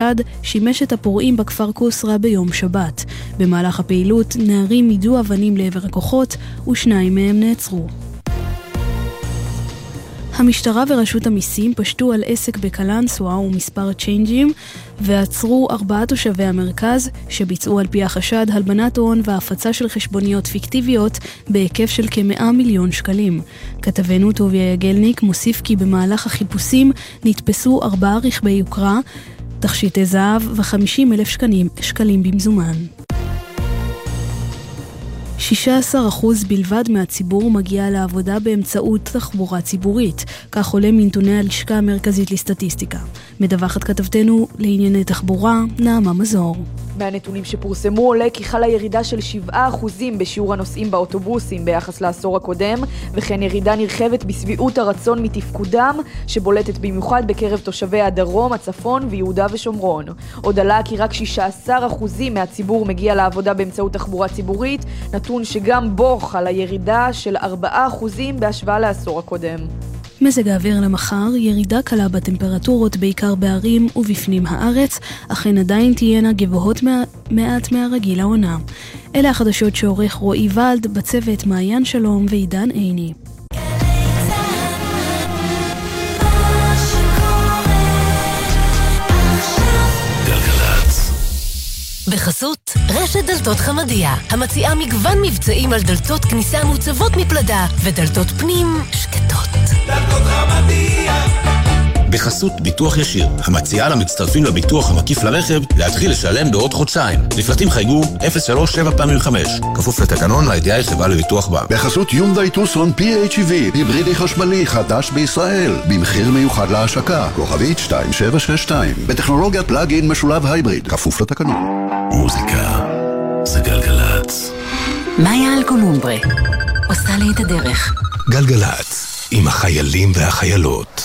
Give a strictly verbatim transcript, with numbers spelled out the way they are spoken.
החשד שימש את הפורעים בכפר קוסרה ביום שבת. במהלך הפעילות נערים יידו אבנים לעבר הכוחות ושניים מהם נעצרו. המשטרה ורשות המיסים פשטו על עסק בקלנסווה ומספר צ'יינג'ים ועצרו ארבעה תושבי המרכז שביצעו על פי החשד הלבנת הון והפצה של חשבוניות פיקטיביות בהיקף של כמאה מיליון שקלים. כתבנו טוביה יגלניק מוסיף כי במהלך החיפושים נתפסו ארבעה רכבי יוקרה, תכשיטי זהב ו-חמישים אלף שקלים, שקלים במזומן. שישה עשר אחוז בלבד מהציבור מגיע לעבודה באמצעות תחבורה ציבורית, כך עולה מנתוני הלשכה המרכזית לסטטיסטיקה. מדווחת כתבתנו לענייני תחבורה, נעמה מזור. מהנתונים שפורסמו עולה כי חלה ירידה של שבעה אחוזים בשיעור הנוסעים באוטובוסים ביחס לעשור הקודם, וכן ירידה נרחבת בסביעות הרצון מתפקודם, שבולטת במיוחד בקרב תושבי הדרום, הצפון ויהודה ושומרון. עוד עלה כי רק שישה עשר אחוזים מהציבור מגיע לעבודה באמצעות תחבורה ציבורית, נתון שגם בו חלה ירידה של ארבעה אחוזים בהשוואה לעשור הקודם. מזג האוויר למחר, ירידה קלה בטמפרטורות בעיקר בערים ובפנים הארץ, אכן עדיין תהיינה גבוהות מעט מהרגיל העונה. אלה החדשות שעורך רועי ולד, בצוות מעיין שלום ועידן עיני. בחסות רשת דלתות חמדיה, המציעה מגוון מבצעים על דלתות כניסה מוצבות מפלדה ודלתות פנים שקטות. דלתות חמדיה. בחסות ביטוח ישיר, המציעה למצטרפים לביטוח המקיף לרכב להתחיל לשלם בעוד חודשיים. לפרטים חייגו אפס שלוש שבע פעמים חמש, כפוף לתקנון לידיעה חברה לביטוח בה. בחסות יונדאי טוסון פי אייץ' איי וי, היברידי חשמלי חדש בישראל, במחיר מיוחד להשקה, כוכבית שתיים שבע שש שתיים, בטכנולוגיית פלאג-אין משולב הייבריד, כפוף לתקנון. מוזיקה זה גלגלץ. מאיה אלקולומברה עושה לי את הדרך. גלגלץ עם החיילים והחיילות.